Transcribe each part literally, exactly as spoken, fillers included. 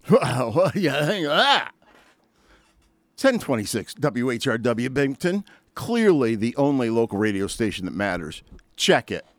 Well, what do you think of that? ten twenty-six W H R W Binghamton, clearly the only local radio station that matters. Check it.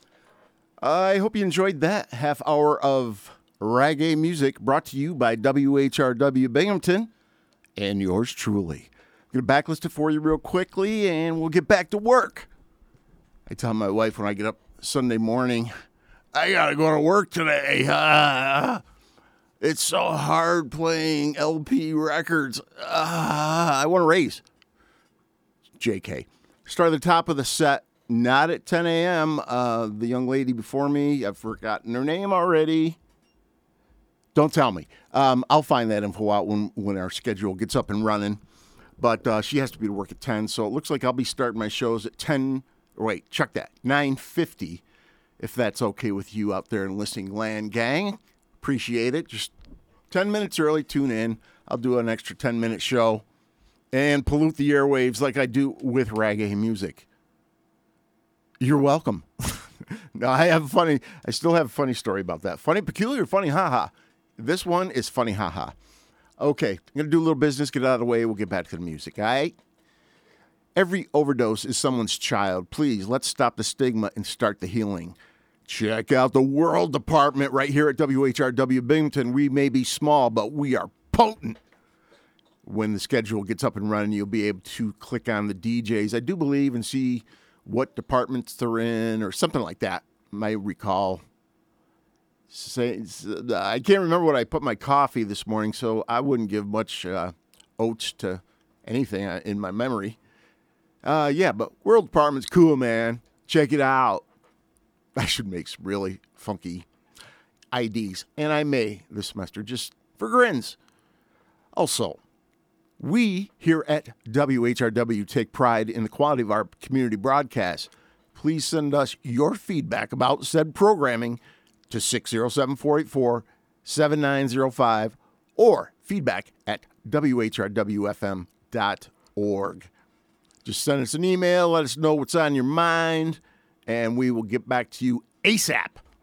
I hope you enjoyed that half hour of reggae music brought to you by W H R W Binghamton and yours truly. I'm going to backlist it for you real quickly and we'll get back to work. I tell my wife when I get up Sunday morning, I got to go to work today. Ah, it's so hard playing L P records. Ah, I want to raise. J K. Start at the top of the set, not at ten a.m. Uh, the young lady before me, I've forgotten her name already. Don't tell me. Um, I'll find that info out when, when our schedule gets up and running. But uh, she has to be to work at ten, so it looks like I'll be starting my shows at ten. Or wait, check that. nine fifty, if that's okay with you out there in listening land, gang. Appreciate it. Just ten minutes early, tune in. I'll do an extra ten-minute show and pollute the airwaves like I do with reggae music. You're welcome. No, I have a funny, I still have a funny story about that. Funny, peculiar, funny, haha. This one is funny, haha. Okay, I'm going to do a little business, get it out of the way, we'll get back to the music, all right? Every overdose is someone's child. Please, let's stop the stigma and start the healing. Check out the World Department right here at W H R W Binghamton. We may be small, but we are potent. When the schedule gets up and running, you'll be able to click on the D Js. I do believe and see what departments they're in or something like that. I might recall. Say, I can't remember what I put in my coffee this morning, so I wouldn't give much uh, oats to anything in my memory. Uh, yeah, but World Department's cool, man. Check it out. I should make some really funky I Ds, and I may this semester, just for grins. Also, we here at W H R W take pride in the quality of our community broadcasts. Please send us your feedback about said programming to six oh seven, four eight four, seven nine oh five or feedback at W H R W F M dot org. Just send us an email, let us know what's on your mind, and we will get back to you ASAP.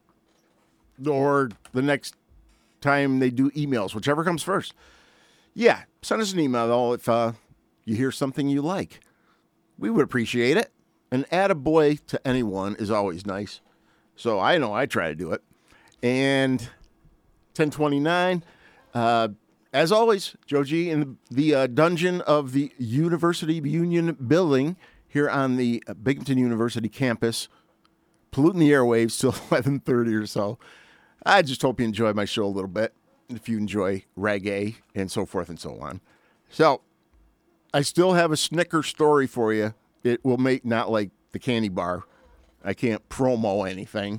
Or the next time they do emails, whichever comes first. Yeah, send us an email, though, if uh, you hear something you like. We would appreciate it. An attaboy to anyone is always nice. So I know I try to do it. And ten twenty-nine, uh, as always, Joe G in the, the uh, dungeon of the University of Union building here on the Binghamton University campus, polluting the airwaves till eleven thirty or so. I just hope you enjoy my show a little bit, if you enjoy reggae and so forth and so on. So, I still have a Snicker story for you. It will make, not like the candy bar. I can't promo anything.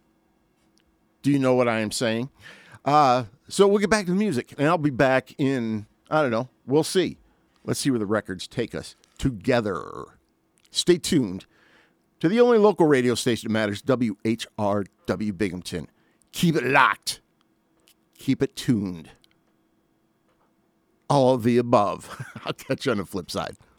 Do you know what I am saying? Uh, so we'll get back to the music, and I'll be back in, I don't know, we'll see. Let's see where the records take us together. Stay tuned to the only local radio station that matters, W H R W Binghamton. Keep it locked. Keep it tuned. All of the above. I'll catch you on the flip side.